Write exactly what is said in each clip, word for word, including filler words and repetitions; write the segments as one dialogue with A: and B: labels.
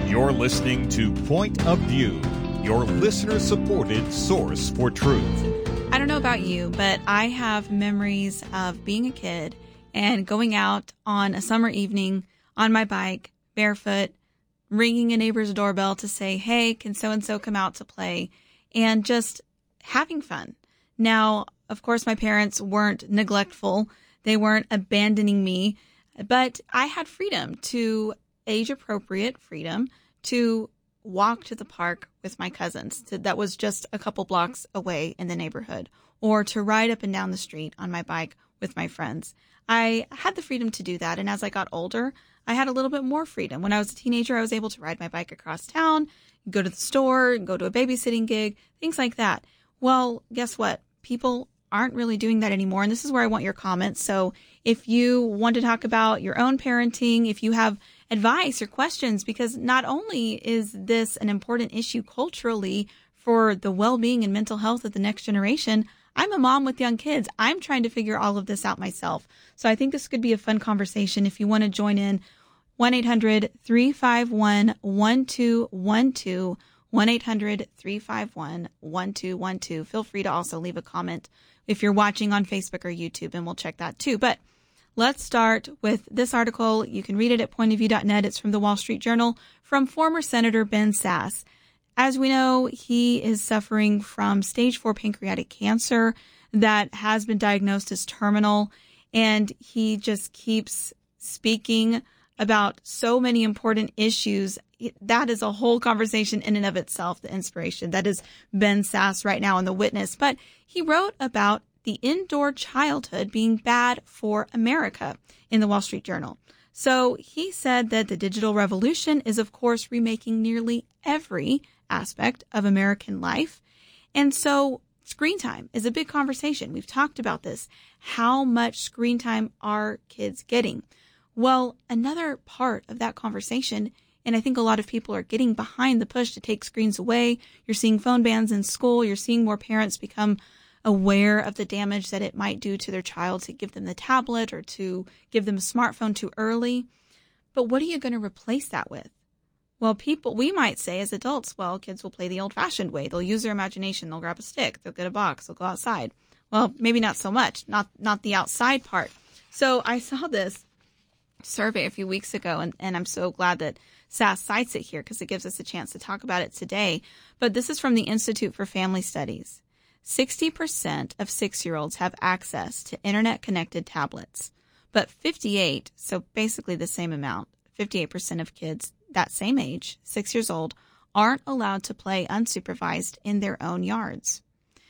A: You're listening to Point of View, your listener-supported source for truth.
B: I don't know about you, but I have memories of being a kid and going out on a summer evening on my bike, barefoot, ringing a neighbor's doorbell to say, hey, can so-and-so come out to play, and just having fun. Now, of course, my parents weren't neglectful. They weren't abandoning me, but I had freedom to age-appropriate freedom to walk to the park with my cousins to, that was just a couple blocks away in the neighborhood, or to ride up and down the street on my bike with my friends. I had the freedom to do that, and as I got older, I had a little bit more freedom. When I was a teenager, I was able to ride my bike across town, go to the store, go to a babysitting gig, things like that. Well, guess what? People aren't really doing that anymore, and this is where I want your comments. So if you want to talk about your own parenting, if you have advice or questions, because not only is this an important issue culturally for the well-being and mental health of the next generation, I'm a mom with young kids. I'm trying to figure all of this out myself. So I think this could be a fun conversation. If you want to join in, one eight hundred three five one one two one two, one eight hundred three five one one two one two. Feel free to also leave a comment if you're watching on Facebook or YouTube, and we'll check that too. But let's start with this article. You can read it at point of view dot net. It's from the Wall Street Journal from former Senator Ben Sasse. As we know, he is suffering from stage four pancreatic cancer that has been diagnosed as terminal, and he just keeps speaking about so many important issues. That is a whole conversation in and of itself, the inspiration. That is Ben Sasse right now in The Witness. But he wrote about the indoor childhood being bad for America in the Wall Street Journal. So he said that the digital revolution is, of course, remaking nearly every aspect of American life. And so screen time is a big conversation. We've talked about this. How much screen time are kids getting? Well, another part of that conversation, and I think a lot of people are getting behind the push to take screens away. You're seeing phone bans in school. You're seeing more parents become aware of the damage that it might do to their child to give them the tablet or to give them a smartphone too early. But what are you going to replace that with? Well, people, we might say as adults, well, kids will play the old-fashioned way. They'll use their imagination. They'll grab a stick. They'll get a box. They'll go outside. Well, maybe not so much, not not the outside part. So I saw this survey a few weeks ago, and, and I'm so glad that Sasse cites it here because it gives us a chance to talk about it today. But this is from the Institute for Family Studies. sixty percent of six-year-olds have access to internet-connected tablets, but fifty-eight, so basically the same amount, fifty-eight percent of kids that same age, six years old, aren't allowed to play unsupervised in their own yards.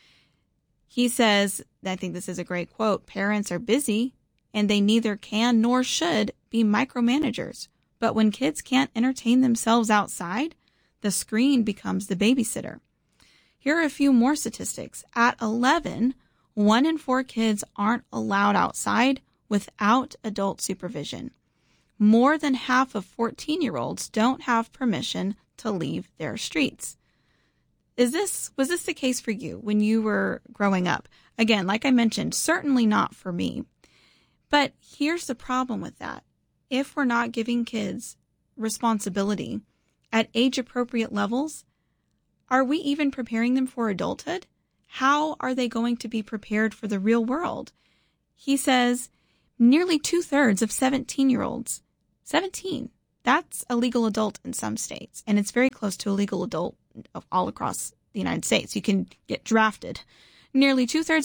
B: He says, I think this is a great quote, parents are busy and they neither can nor should be micromanagers. But when kids can't entertain themselves outside, the screen becomes the babysitter. Here are a few more statistics. At eleven, one in four kids aren't allowed outside without adult supervision. More than half of fourteen-year-olds don't have permission to leave their streets. Is this, was this the case for you when you were growing up? Again, like I mentioned, certainly not for me. But here's the problem with that. If we're not giving kids responsibility at age-appropriate levels, are we even preparing them for adulthood? How are they going to be prepared for the real world? He says nearly two-thirds of seventeen-year-olds, seventeen, that's a legal adult in some states, and it's very close to a legal adult all across the United States. You can get drafted. Nearly two-thirds